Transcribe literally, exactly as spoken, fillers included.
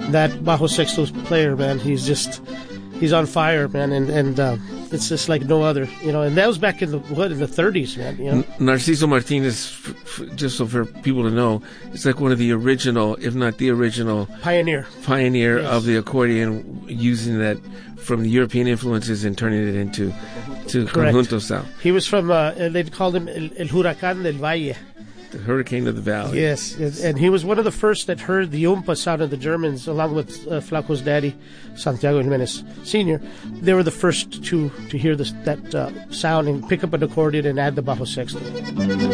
that bajo sexto player, man, he's just he's on fire, man, and and uh, it's just like no other, you know. And that was back in the what in the thirties, man. You know? Narciso Martinez, f- f- just so for people to know, it's like one of the original, if not the original, pioneer pioneer yes. of the accordion, using that from the European influences and turning it into to Correct. conjunto style. He was from uh, they called him El, El Huracán del Valle. The Hurricane of the Valley. Yes, and he was one of the first that heard the umpa sound of the Germans, along with uh, Flaco's daddy, Santiago Jimenez Senior They were the first to to hear this, that uh, sound and pick up an accordion and add the bajo sexto.